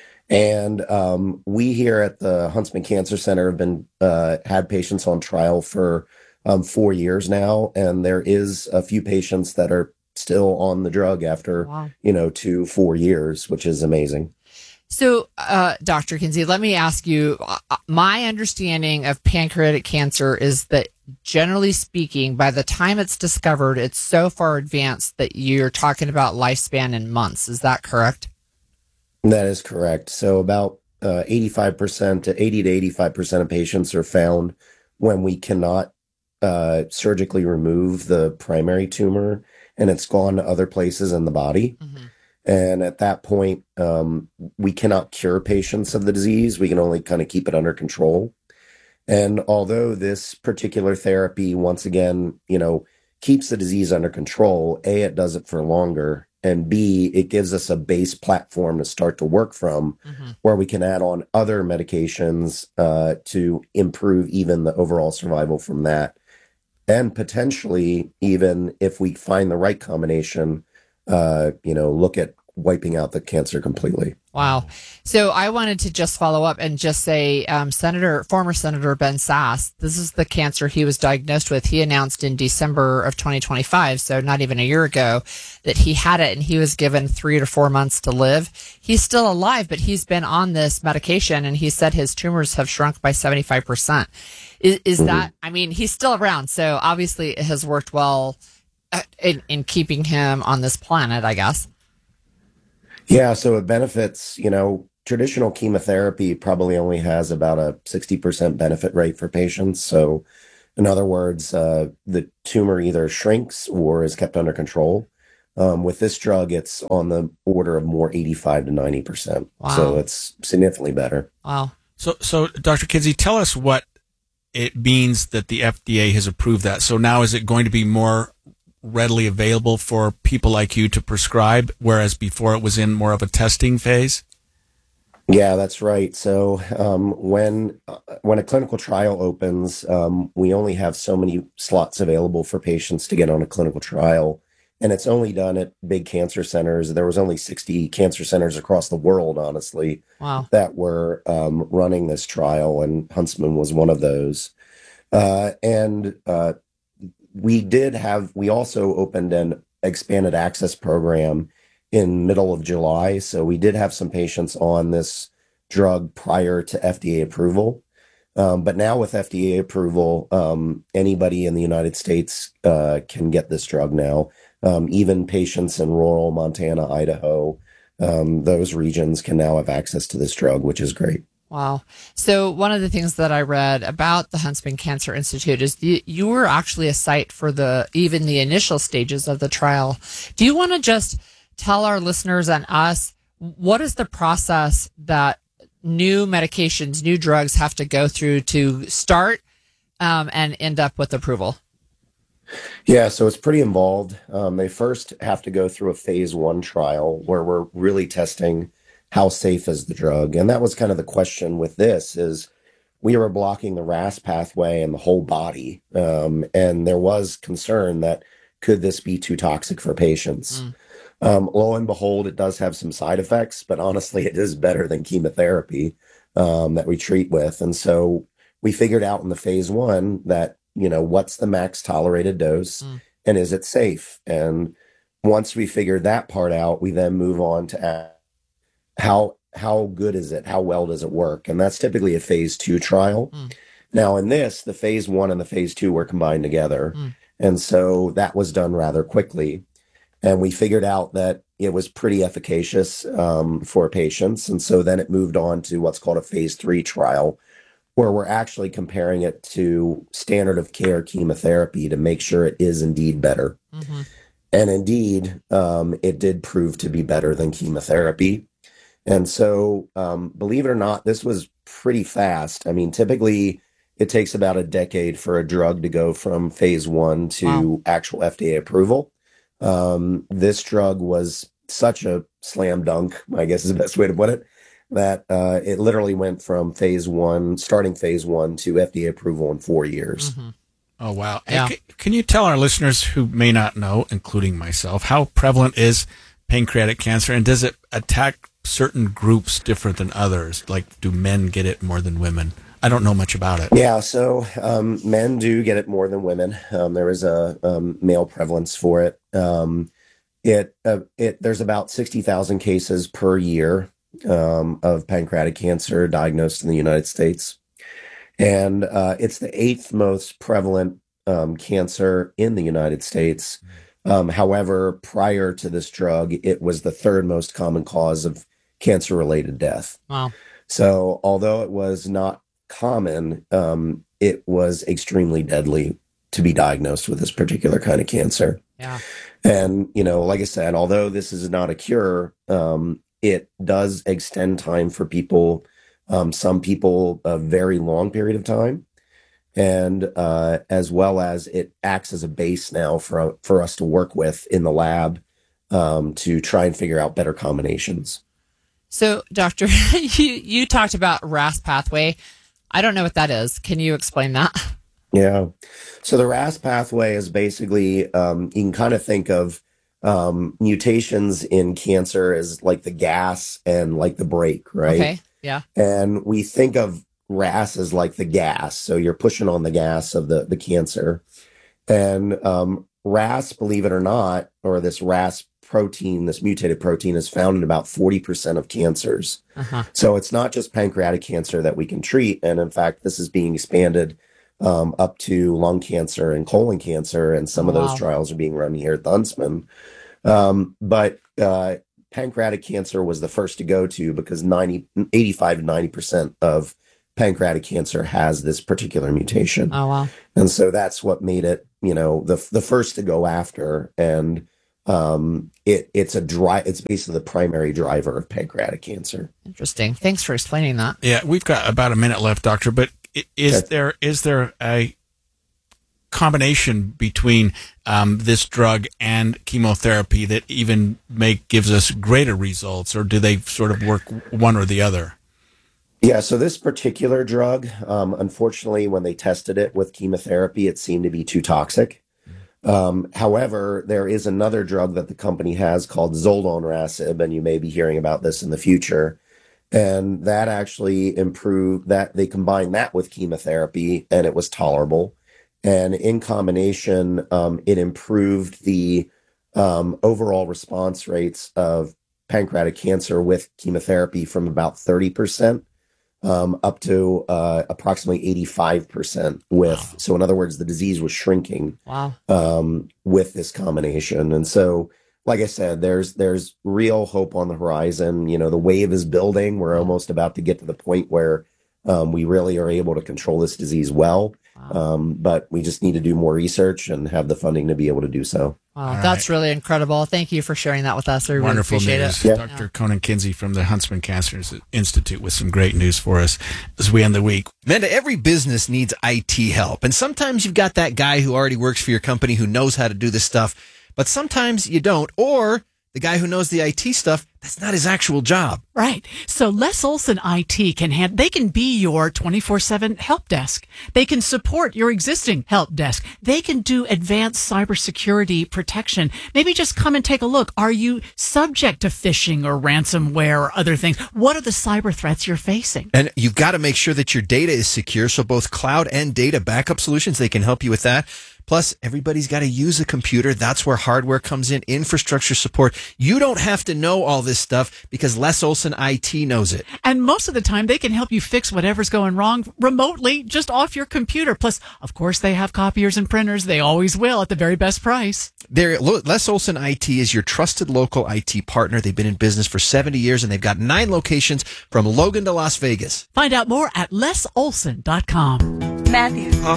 And um, we here at the Huntsman Cancer Center have been uh, had patients on trial for um, four years now. And there is a few patients that are still on the drug after, wow. you know, two, four years, which is amazing. So, uh, Doctor Kinsey, let me ask you, uh, my understanding of pancreatic cancer is that generally speaking, by the time it's discovered, it's so far advanced that you're talking about lifespan in months. Is that correct? That is correct. So about uh, eighty-five percent to eighty to eighty-five percent of patients are found when we cannot uh, surgically remove the primary tumor and it's gone to other places in the body. Mm-hmm. And at that point, um, we cannot cure patients of the disease. We can only kind of keep it under control. And although this particular therapy, once again, you know, keeps the disease under control, A, it does it for longer, and B, it gives us a base platform to start to work from, mm-hmm. where we can add on other medications uh, to improve even the overall survival from that. And potentially, even if we find the right combination, uh, you know, look at wiping out the cancer completely. Wow. So I wanted to just follow up and just say, um, Senator, former Senator Ben Sasse, this is the cancer he was diagnosed with. He announced in December of twenty twenty-five, so not even a year ago, that he had it and he was given three to four months to live. He's still alive, but he's been on this medication and he said his tumors have shrunk by seventy-five percent. Is, is mm-hmm. that, I mean, he's still around, so obviously it has worked well in, in keeping him on this planet, I guess. Yeah, so it benefits, you know, traditional chemotherapy probably only has about a sixty percent benefit rate for patients. So, in other words, uh, the tumor either shrinks or is kept under control. Um, with this drug, it's on the order of more eighty-five to ninety percent. Wow. So it's significantly better. Wow. So, so Doctor Kinsey, tell us what it means that the F D A has approved that. So now is it going to be more readily available for people like you to prescribe, whereas before it was in more of a testing phase? Yeah, that's right. So um, when uh, when a clinical trial opens, um, we only have so many slots available for patients to get on a clinical trial. And it's only done at big cancer centers. There was only sixty cancer centers across the world, honestly, Wow. that were um, running this trial, and Huntsman was one of those. Uh, and uh, we did have, we also opened an expanded access program in middle of July. So we did have some patients on this drug prior to F D A approval. Um, but now with F D A approval, um, anybody in the United States uh, can get this drug now. Um, even patients in rural Montana, Idaho, um, those regions can now have access to this drug, which is great. Wow. So one of the things that I read about the Huntsman Cancer Institute is the, you were actually a site for the even the initial stages of the trial. Do you want to just tell our listeners and us, what is the process that new medications, new drugs have to go through to start um, and end up with approval? Yeah, so it's pretty involved. Um, they first have to go through a phase one trial where we're really testing how safe is the drug. And that was kind of the question with this is we were blocking the R A S pathway in the whole body. Um, and there was concern that could this be too toxic for patients? Mm. Um, lo and behold, it does have some side effects, but honestly, it is better than chemotherapy um, that we treat with. And so we figured out in the phase one that, you know, what's the max tolerated dose mm. and is it safe? And once we figured that part out, we then move on to how, how good is it? How well does it work? And that's typically a phase two trial. Mm. Now in this, the phase one and the phase two were combined together. Mm. And so that was done rather quickly. And we figured out that it was pretty efficacious um, for patients. And so then it moved on to what's called a phase three trial, where we're actually comparing it to standard of care chemotherapy to make sure it is indeed better. Mm-hmm. And indeed, um, it did prove to be better than chemotherapy. And so, um, believe it or not, this was pretty fast. I mean, typically it takes about a decade for a drug to go from phase one to wow. actual F D A approval. Um, this drug was such a slam dunk, I guess is the best way to put it, that uh, it literally went from phase one, starting phase one, to F D A approval in four years. Mm-hmm. Oh, wow. Yeah. Hey, c- can you tell our listeners who may not know, including myself, how prevalent is pancreatic cancer, and does it attack certain groups different than others? Like, do men get it more than women? I don't know much about it. Yeah, so um, men do get it more than women. Um, there is a um, male prevalence for it. Um, it, uh, it there's about sixty thousand cases per year um, of pancreatic cancer diagnosed in the United States. And uh, it's the eighth most prevalent um, cancer in the United States. Um, however, prior to this drug, it was the third most common cause of cancer-related death. Wow. So although it was not common, um, it was extremely deadly to be diagnosed with this particular kind of cancer. Yeah. And, you know, like I said, although this is not a cure, um, it does extend time for people, um, some people a very long period of time. And uh, as well as it acts as a base now for, for us to work with in the lab um, to try and figure out better combinations. So, Doctor, you, you talked about R A S pathway. I don't know what that is. Can you explain that? Yeah. So the R A S pathway is basically, um, you can kind of think of um, mutations in cancer as like the gas and like the brake, right? Okay. Yeah. And we think of R A S as like the gas. So you're pushing on the gas of the, the cancer. And um, R A S, believe it or not, or this R A S protein, this mutated protein, is found in about forty percent of cancers. Uh-huh. So it's not just pancreatic cancer that we can treat. And in fact, this is being expanded um, up to lung cancer and colon cancer. And some of wow. those trials are being run here at the Huntsman. Um, but uh, pancreatic cancer was the first to go to because ninety, eighty-five to ninety percent of pancreatic cancer has this particular mutation. Oh, wow. And so that's what made it, you know, the the first to go after. And um, it it's a dry, it's basically the primary driver of pancreatic cancer. Interesting. Thanks for explaining that. Yeah, we've got about a minute left, Doctor, but i- is Okay. there is there a combination between um, this drug and chemotherapy that even make gives us greater results, or do they sort of work one or the other? Yeah, so this particular drug, um, unfortunately, when they tested it with chemotherapy, it seemed to be too toxic. Um, however, there is another drug that the company has called zoldonrasib, and you may be hearing about this in the future. And that actually improved that. They combined that with chemotherapy, and it was tolerable. And in combination, um, it improved the um, overall response rates of pancreatic cancer with chemotherapy from about thirty percent um, up to uh, approximately eighty-five percent with. Wow. So in other words, the disease was shrinking Wow. um, with this combination. And so, like I said, there's there's real hope on the horizon. You know, the wave is building. We're almost about to get to the point where um, we really are able to control this disease well. Um, but we just need to do more research and have the funding to be able to do so. Wow, that's really incredible. Thank you for sharing that with us. I really Wonderful appreciate news. it. Yeah. Doctor Conan Kinsey from the Huntsman Cancer Institute with some great news for us as we end the week. Amanda, every business needs I T help. And sometimes you've got that guy who already works for your company who knows how to do this stuff, but sometimes you don't. Or the guy who knows the I T stuff, that's not his actual job. Right. So Les Olson I T can hand, they can be your twenty-four seven help desk. They can support your existing help desk. They can do advanced cybersecurity protection. Maybe just come and take a look. Are you subject to phishing or ransomware or other things? What are the cyber threats you're facing? And you've got to make sure that your data is secure. So both cloud and data backup solutions, they can help you with that. Plus, everybody's got to use a computer. That's where hardware comes in, infrastructure support. You don't have to know all this stuff because Les Olson I T knows it. And most of the time, they can help you fix whatever's going wrong remotely, just off your computer. Plus, of course, they have copiers and printers. They always will at the very best price. They're, Les Olson I T is your trusted local I T partner. They've been in business for seventy years, and they've got nine locations from Logan to Las Vegas. Find out more at les olson dot com. Matthew. Huh?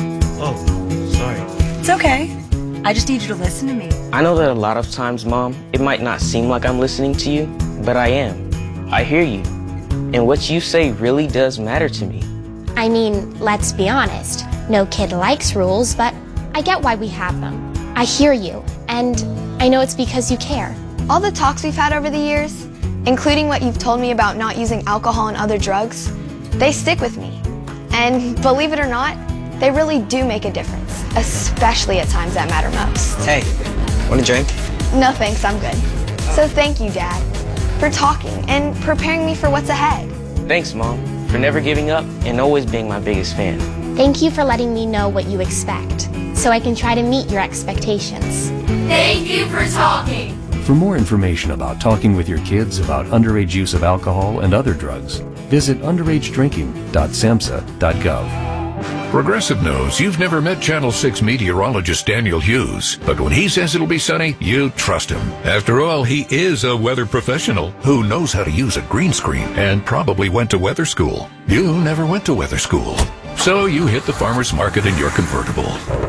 Oh, sorry. It's okay. I just need you to listen to me. I know that a lot of times, Mom, it might not seem like I'm listening to you, but I am. I hear you. And what you say really does matter to me. I mean, let's be honest. No kid likes rules, but I get why we have them. I hear you, and I know it's because you care. All the talks we've had over the years, including what you've told me about not using alcohol and other drugs, they stick with me. And believe it or not, they really do make a difference, especially at times that matter most. Hey, want a drink? No thanks, I'm good. So thank you, Dad, for talking and preparing me for what's ahead. Thanks, Mom, for never giving up and always being my biggest fan. Thank you for letting me know what you expect, so I can try to meet your expectations. Thank you for talking. For more information about talking with your kids about underage use of alcohol and other drugs, visit underage drinking dot samhsa dot gov. Progressive knows you've never met Channel six meteorologist Daniel Hughes, but when he says it'll be sunny, you trust him. After all, he is a weather professional who knows how to use a green screen and probably went to weather school. You never went to weather school, so you hit the farmer's market in your convertible.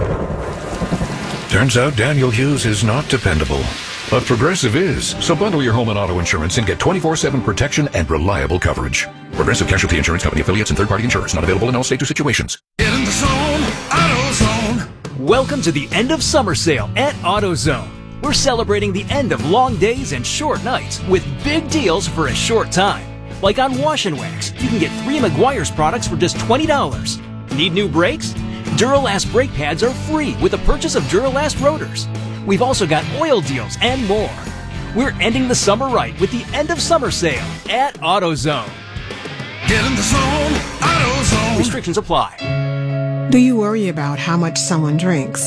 Turns out Daniel Hughes is not dependable, but Progressive is. So bundle your home and auto insurance and get twenty-four seven protection and reliable coverage. Progressive Casualty Insurance Company affiliates and third-party insurers. Not available in all states or situations. Get in the zone, AutoZone. Welcome to the end of summer sale at AutoZone. We're celebrating the end of long days and short nights with big deals for a short time. Like on Wash and Wax, you can get three Meguiar's products for just twenty dollars. Need new brakes? Duralast brake pads are free with the purchase of Duralast rotors. We've also got oil deals and more. We're ending the summer right with the end of summer sale at AutoZone. Get in the zone, AutoZone. Restrictions apply. Do you worry about how much someone drinks?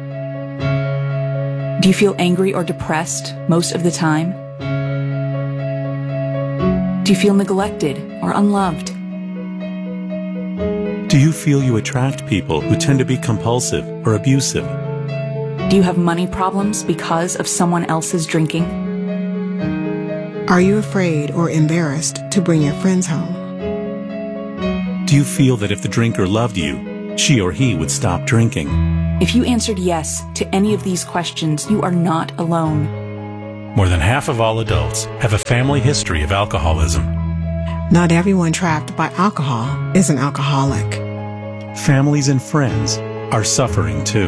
Do you feel angry or depressed most of the time? Do you feel neglected or unloved? Do you feel you attract people who tend to be compulsive or abusive? Do you have money problems because of someone else's drinking? Are you afraid or embarrassed to bring your friends home? Do you feel that if the drinker loved you, she or he would stop drinking? If you answered yes to any of these questions, you are not alone. More than half of all adults have a family history of alcoholism. Not everyone trapped by alcohol is an alcoholic. Families and friends are suffering too.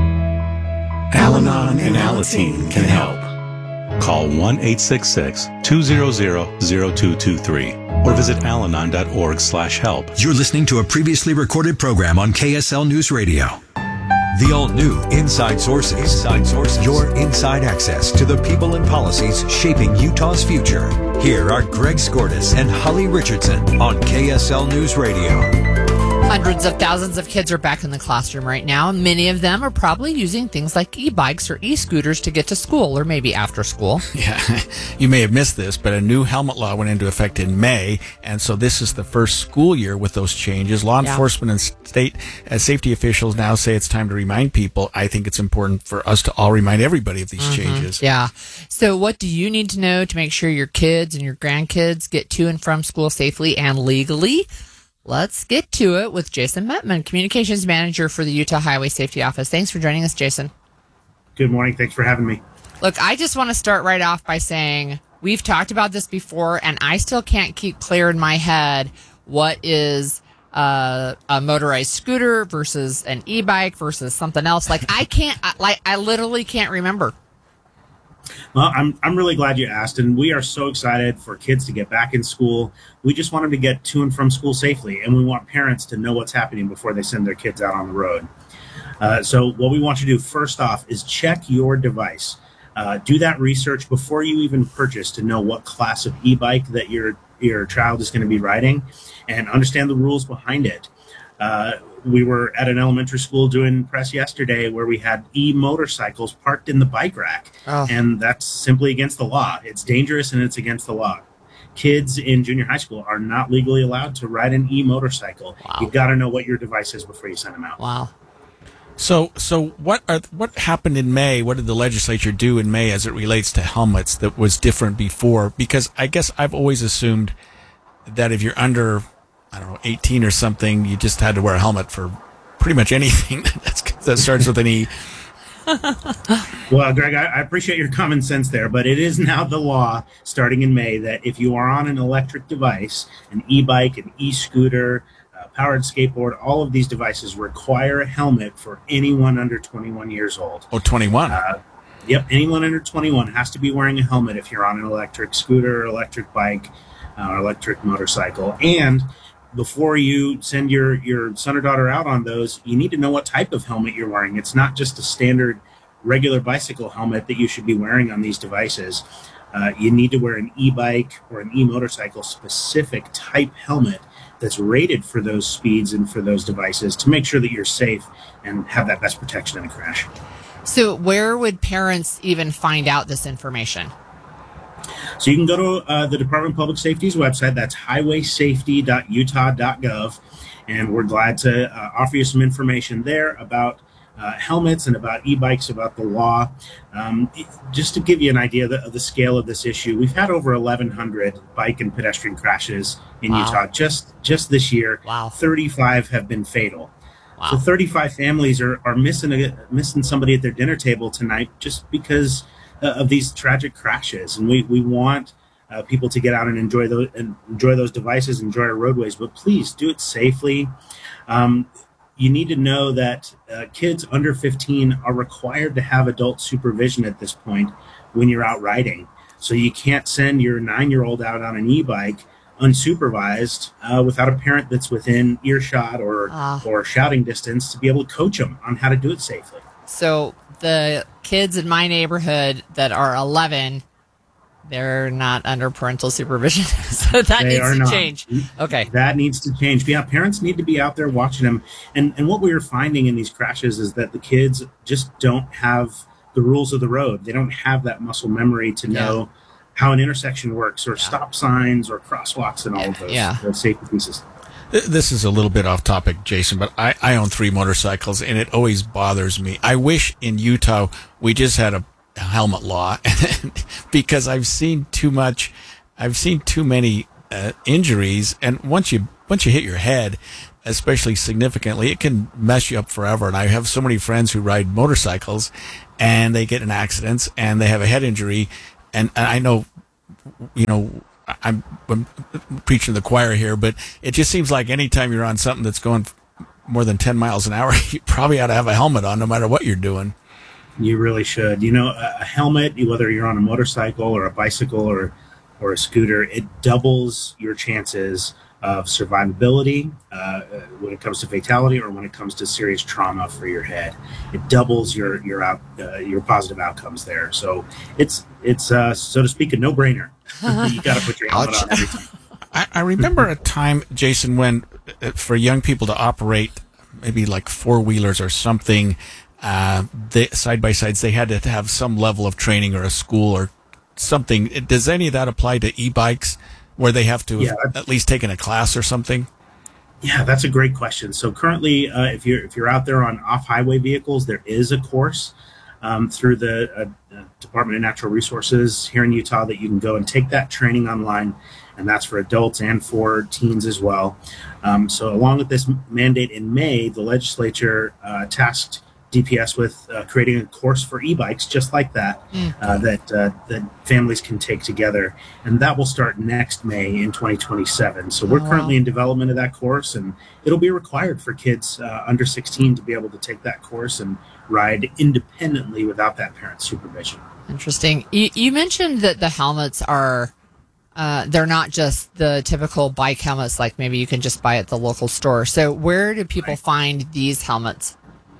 Al-Anon and Alateen can help. Call one eight six six, two zero zero, zero two two three or visit alanon dot org slash help. You're listening to a previously recorded program on K S L News Radio. The all-new Inside Sources. Inside Sources. Your inside access to the people and policies shaping Utah's future. Here are Greg Skordas and Holly Richardson on K S L News Radio. Hundreds of thousands of kids are back in the classroom right now. Many of them are probably using things like e-bikes or e-scooters to get to school or maybe after school. Yeah, you may have missed this, but a new helmet law went into effect in May, and so this is the first school year with those changes. Law Yeah. enforcement and state uh, safety officials now say it's time to remind people. I think it's important for us to all remind everybody of these Mhm. changes. Yeah. So what do you need to know to make sure your kids and your grandkids get to and from school safely and legally? Let's get to it with Jason Metman, Communications Manager for the Utah Highway Safety Office. Thanks for joining us, Jason. Good morning. Thanks for having me. Look, I just want to start right off by saying we've talked about this before, and I still can't keep clear in my head what is uh, a motorized scooter versus an e-bike versus something else. Like I can't, I, like I literally can't remember. Well, I'm I'm really glad you asked, and we are so excited for kids to get back in school. We just want them to get to and from school safely, and we want parents to know what's happening before they send their kids out on the road. Uh, so what we want you to do first off is check your device. Uh, do that research before you even purchase to know what class of e-bike that your your child is going to be riding, and understand the rules behind it. Uh, we were at an elementary school doing press yesterday where we had e-motorcycles parked in the bike rack. Oh. And that's simply against the law. It's dangerous and it's against the law. Kids in junior high school are not legally allowed to ride an e-motorcycle. Wow. You've got to know what your device is before you send them out. Wow. So, so what are what happened in May? What did the legislature do in May as it relates to helmets that was different before? Because I guess I've always assumed that if you're under, I don't know, eighteen or something, you just had to wear a helmet for pretty much anything that's, that starts with an E. Well, Greg, I, I appreciate your common sense there, but it is now the law starting in May that if you are on an electric device, an e-bike, an e-scooter, a powered skateboard, all of these devices require a helmet for anyone under twenty-one years old. Oh, twenty-one. Uh, yep, anyone under twenty-one has to be wearing a helmet if you're on an electric scooter, electric bike, uh, or electric motorcycle. And before you send your, your son or daughter out on those, you need to know what type of helmet you're wearing. It's not just a standard regular bicycle helmet that you should be wearing on these devices. Uh, you need to wear an e-bike or an e-motorcycle specific type helmet that's rated for those speeds and for those devices to make sure that you're safe and have that best protection in a crash. So where would parents even find out this information? So you can go to uh, the Department of Public Safety's website. That's highway safety dot utah dot gov. And we're glad to uh, offer you some information there about uh, helmets and about e-bikes, about the law. Um, it, just to give you an idea of the, of the scale of this issue, we've had over eleven hundred bike and pedestrian crashes in Wow. Utah just, just this year. Wow. thirty-five have been fatal. Wow. So thirty-five families are, are missing a, missing somebody at their dinner table tonight just because uh, of these tragic crashes. And we, we want uh, people to get out and enjoy those and enjoy those devices, enjoy our roadways, but please do it safely. Um, you need to know that uh, kids under fifteen are required to have adult supervision at this point when you're out riding. So you can't send your nine-year-old out on an e-bike unsupervised uh, without a parent that's within earshot or Ah. or shouting distance to be able to coach them on how to do it safely. So the kids in my neighborhood that are eleven, they're not under parental supervision. So that They needs are to not. change. Okay. That needs to change. Yeah, parents need to be out there watching them. And and what we are finding in these crashes is that the kids just don't have the rules of the road. They don't have that muscle memory to know how an intersection works, or stop signs, or crosswalks, and all of those, Yeah. those safety pieces. Th- This is a little bit off topic, Jason, but I, I own three motorcycles, and it always bothers me. I wish in Utah we just had a helmet law because I've seen too much. I've seen too many uh, injuries, and once you once you hit your head, especially significantly, it can mess you up forever. And I have so many friends who ride motorcycles, and they get in accidents, and they have a head injury, and, and I know, you know. I'm, I'm preaching to the choir here, but it just seems like anytime you're on something that's going more than ten miles an hour, you probably ought to have a helmet on no matter what you're doing. You really should. You know, a helmet, whether you're on a motorcycle or a bicycle or, or a scooter, it doubles your chances of survivability uh, when it comes to fatality or when it comes to serious trauma for your head. It doubles your your out uh, your positive outcomes there. So it's it's uh, so to speak a no-brainer. You got to put your helmet on every time. I, I remember a time, Jason, when uh, for young people to operate maybe like four wheelers or something, uh, they, side by sides, they had to have some level of training or a school or something. Does any of that apply to e-bikes, where they have to Yeah. have at least taken a class or something? Yeah, that's a great question. So currently, uh, if you're if you're out there on off-highway vehicles, there is a course um, through the uh, uh, Department of Natural Resources here in Utah that you can go and take that training online, and that's for adults and for teens as well. Um, so along with this mandate in May, the legislature uh, tasked D P S with uh, creating a course for e-bikes just like that, Mm. uh, that uh, that families can take together, and that will start next May in twenty twenty-seven. So we're Oh, wow. currently in development of that course, and it'll be required for kids uh, under sixteen to be able to take that course and ride independently without that parent supervision. Interesting. You, you mentioned that the helmets are, uh, they're not just the typical bike helmets like maybe you can just buy at the local store. So where do people find these helmets?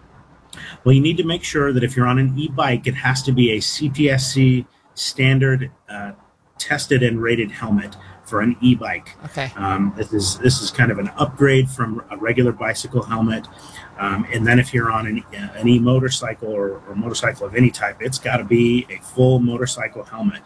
Well, you need to make sure that if you're on an e-bike, it has to be a C P S C standard uh, tested and rated helmet for an e-bike. Okay. Um, this is this is kind of an upgrade from a regular bicycle helmet. Um, and then if you're on an, uh, an e-motorcycle or, or motorcycle of any type, it's got to be a full motorcycle helmet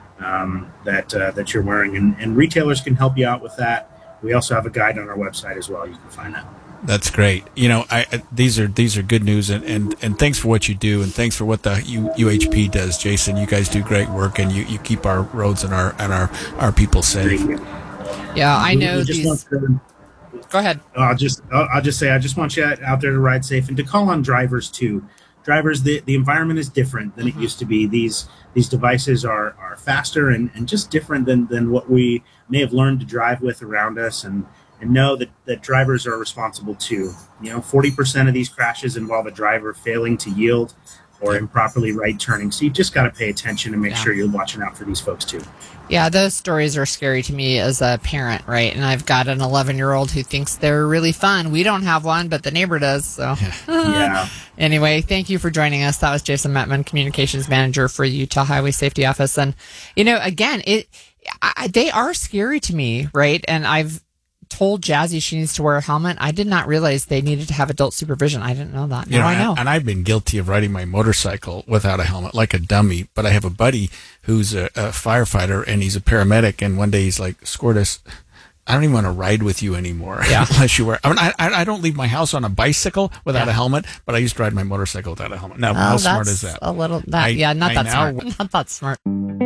um, that uh, that you're wearing. And, and retailers can help you out with that. We also have a guide on our website as well. You can find that. That's great. You know, I, I these are these are good news, and, and, and thanks for what you do, and thanks for what the U, UHP does, Jason. You guys do great work, and you, you keep our roads and our and our, our people safe. Yeah, I We- know we just these. want to- Go ahead. I'll just I'll, I'll just say I just want you out there to ride safe and to call on drivers too. Drivers, the, the environment is different than Mm-hmm. it used to be. These these devices are are faster and, and just different than, than what we may have learned to drive with around us, and and know that, that drivers are responsible too. You know, forty percent of these crashes involve a driver failing to yield or improperly right turning. So you just got to pay attention and make Yeah. sure you're watching out for these folks too. Yeah, those stories are scary to me as a parent, right? And I've got an eleven-year-old who thinks they're really fun. We don't have one, but the neighbor does. So, Yeah. Anyway, thank you for joining us. That was Jason Mettman, Communications Manager for Utah Highway Safety Office. And, you know, again, it I, they are scary to me, right? And I've told Jazzy she needs to wear a helmet. I did not realize they needed to have adult supervision. I didn't know that. You Now know, I know. and, and I've been guilty of riding my motorcycle without a helmet, like a dummy. But I have a buddy who's a, a firefighter, and he's a paramedic. And one day he's like, "Squirtus, I don't even want to ride with you anymore Yeah. unless you wear." I mean, I, I I don't leave my house on a bicycle without Yeah. a helmet, but I used to ride my motorcycle without a helmet. Now, Oh, how smart that's is that? A little that I- yeah, not I that now- smart. Not that smart.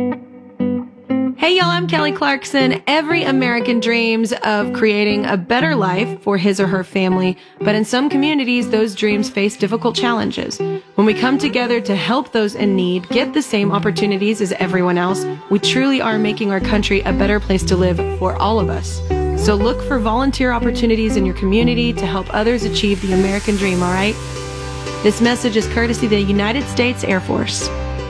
Hey y'all, I'm Kelly Clarkson. Every American dreams of creating a better life for his or her family, but in some communities, those dreams face difficult challenges. When we come together to help those in need get the same opportunities as everyone else, we truly are making our country a better place to live for all of us. So look for volunteer opportunities in your community to help others achieve the American dream, all right? This message is courtesy of the United States Air Force.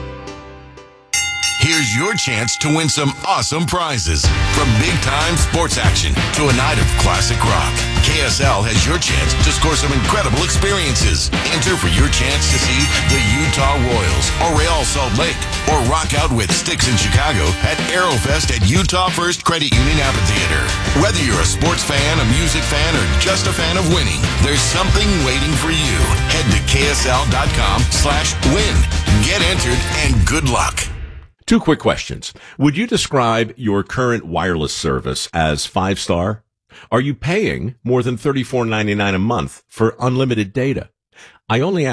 Here's your chance to win some awesome prizes. From big-time sports action to a night of classic rock, K S L has your chance to score some incredible experiences. Enter for your chance to see the Utah Royals or Real Salt Lake, or rock out with Styx in Chicago at Aerofest at Utah First Credit Union Amphitheater. Whether you're a sports fan, a music fan, or just a fan of winning, there's something waiting for you. Head to K S L dot com slash win. Get entered and good luck. Two quick questions. Would you describe your current wireless service as five-star? Are you paying more than thirty-four ninety-nine a month for unlimited data? I only ask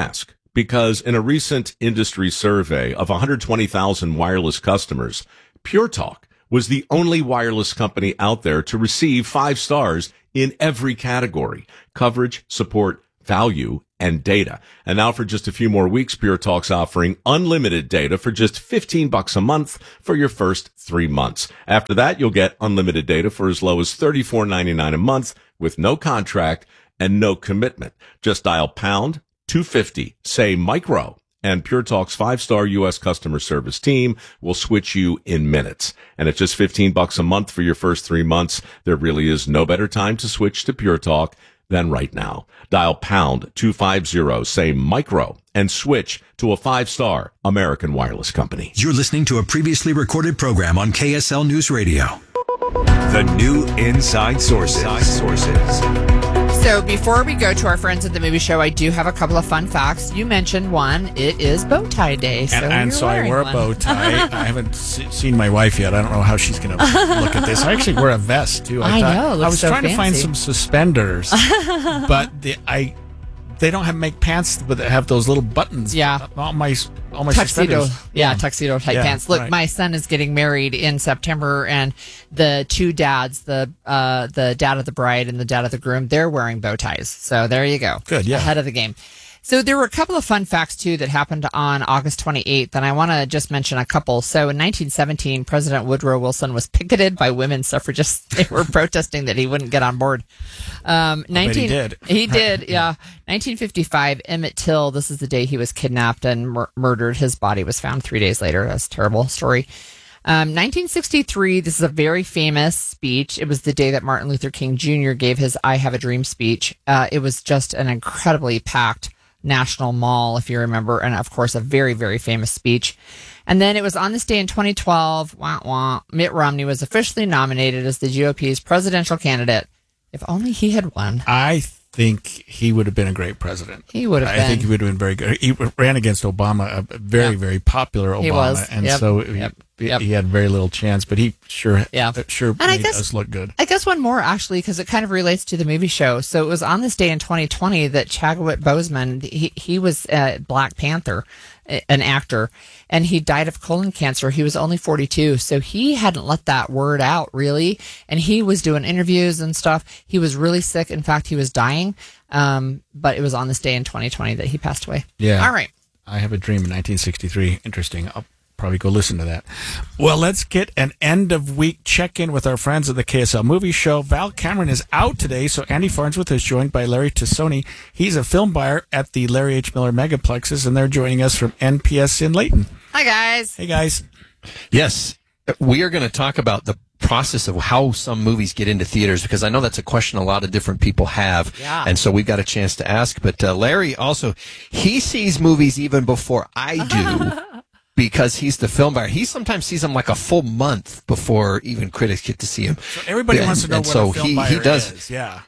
because in a recent industry survey of one hundred twenty thousand wireless customers, Pure Talk was the only wireless company out there to receive five stars in every category: coverage, support, value, and data. And now for just a few more weeks, Pure Talk's offering unlimited data for just fifteen bucks a month for your first three months. After that, you'll get unlimited data for as low as thirty-four ninety-nine a month with no contract and no commitment. Just dial pound two fifty, say micro, and Pure Talk's five-star U S customer service team will switch you in minutes. And at just fifteen bucks a month for your first three months, there really is no better time to switch to Pure Talk than right now. Dial pound two fifty, say micro, and switch to a five-star American wireless company. You're listening to a previously recorded program on K S L News Radio. The new Inside Sources. Inside Sources. So before we go to our friends at the movie show, I do have a couple of fun facts. You mentioned one. It is bow tie day. So and and so I wear a bow tie. I haven't se- seen my wife yet. I don't know how she's going to look at this. I actually wear a vest, too. I, I thought, know. It looks I was so trying fancy. to find some suspenders, but the, I they don't have make pants that have those little buttons. Yeah. All my, all my tuxedo. suspenders. Yeah, tuxedo type Yeah, pants. Look, right. my son is getting married in September, and the two dads, the uh, the dad of the bride and the dad of the groom, they're wearing bow ties. So there you go. Good, yeah. Ahead of the game. So there were a couple of fun facts, too, that happened on August twenty-eighth, and I want to just mention a couple. So in nineteen seventeen, President Woodrow Wilson was picketed by women suffragists. They were protesting that he wouldn't get on board. Um, I bet he did. He did, yeah. nineteen fifty-five, Emmett Till, this is the day he was kidnapped and mur- murdered. His body was found three days later. That's a terrible story. Um, nineteen sixty-three, this is a very famous speech. It was the day that Martin Luther King Junior gave his I Have a Dream speech. Uh, it was just an incredibly packed National Mall, if you remember, and of course a very, very famous speech. And then it was on this day in twenty twelve, wah, wah, Mitt Romney was officially nominated as the G O P's presidential candidate. If only he had won. I think he would have been a great president. He would have I been. think he would have been very good. He ran against Obama, a very, Yep. very popular Obama, He was. and Yep. so he, Yep. he, Yep. he had very little chance. But he sure, Yeah. sure And I made guess- us look good. I guess one more, actually, because it kind of relates to the movie show. So it was on this day in twenty twenty that Chadwick Boseman, he, he was uh, Black Panther, a- an actor, and he died of colon cancer. He was only forty-two, so he hadn't let that word out, really. And he was doing interviews and stuff. He was really sick. In fact, he was dying. Um, but it was on this day in twenty twenty that he passed away. Yeah. All right. I Have a Dream in nineteen sixty-three. Interesting. I'll probably go listen to that. Well, let's get an end of week check in with our friends at the K S L Movie Show. Val Cameron is out today, so Andy Farnsworth is joined by Larry Tassoni. He's a film buyer at the Larry H. Miller Megaplexes, and they're joining us from N P S in Layton. Hi, guys. Hey, guys. Yes, we are going to talk about the process of how some movies get into theaters, because I know that's a question a lot of different people have. Yeah. And so we've got a chance to ask. But uh, Larry also, he sees movies even before I do because he's the film buyer. He sometimes sees them like a full month before even critics get to see him. So everybody And- wants to know and what so a film he, buyer he does, is. Yeah.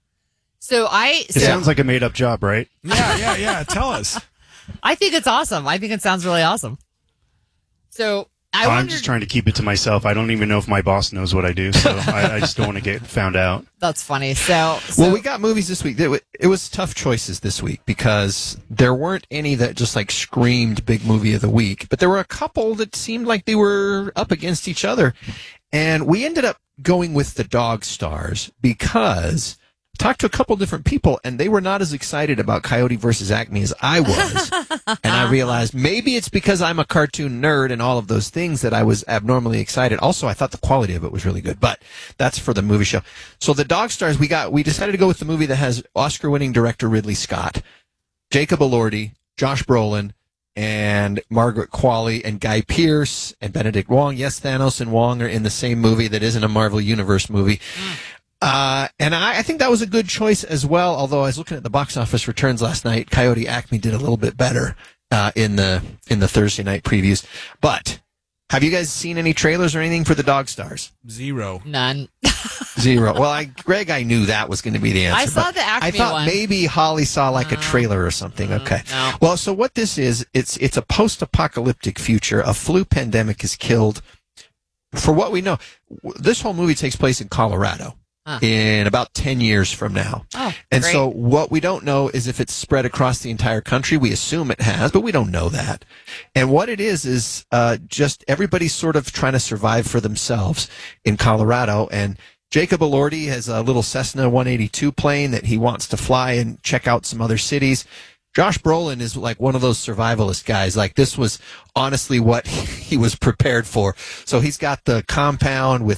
So I. It So sounds like a made up job, right? Yeah, yeah, yeah. Tell us. I think it's awesome. I think it sounds really awesome. So I I'm wondered. just trying to keep it to myself. I don't even know if my boss knows what I do, so I, I just don't want to get found out. That's funny. So, so Well, we got movies this week. It wa- it was tough choices this week because there weren't any that just like screamed big movie of the week, but there were a couple that seemed like they were up against each other. And we ended up going with the Dog Stars because I talked to a couple different people and they were not as excited about Coyote versus Acme as I was. And I realized maybe it's because I'm a cartoon nerd and all of those things that I was abnormally excited. Also, I thought the quality of it was really good, but that's for the movie show. So the Dog Stars, we got, we decided to go with the movie that has Oscar-winning director Ridley Scott, Jacob Elordi, Josh Brolin, and Margaret Qualley and Guy Pearce and Benedict Wong. Yes, Thanos and Wong are in the same movie that isn't a Marvel Universe movie. Uh, and I, I think that was a good choice as well, although I was looking at the box office returns last night. Coyote Acme did a little bit better uh, in the in the Thursday night previews. But have you guys seen any trailers or anything for the Dog Stars? Zero. None. Zero. Well, I, Greg, I knew that was going to be the answer. I saw but the Acme I thought one. maybe Holly saw like a trailer or something. Okay. no. Well, so what this is, it's it's a post-apocalyptic future. A flu pandemic has killed. For what we know, w- this whole movie takes place in Colorado. Huh. in about ten years from now. Oh, and great. so what we don't know is if it's spread across the entire country. We assume it has, but we don't know that. And what it is is uh, just everybody's sort of trying to survive for themselves in Colorado. And Jacob Elordi has a little Cessna one eighty-two plane that he wants to fly and check out some other cities. Josh Brolin is like one of those survivalist guys. Like, this was honestly what he was prepared for. So he's got the compound with